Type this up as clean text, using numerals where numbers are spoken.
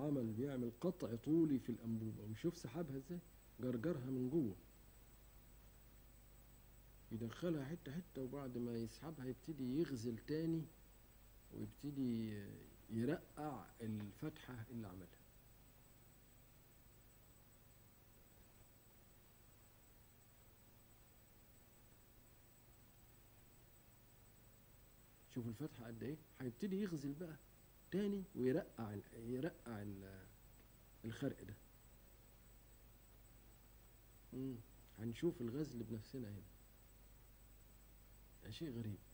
بيعمل قطع طولي في الأنبوبة، وشوف سحبها ازاي، جرجرها من جوه، يدخلها حتة حتة، وبعد ما يسحبها يبتدي يغزل تاني، ويبتدي يرقع الفتحة اللي عملها. شوف الفتحة قد ايه، هيبتدي يغزل بقى تاني ويرقع الخرق ده. هنشوف الغزل بنفسنا هنا، شيء غريب.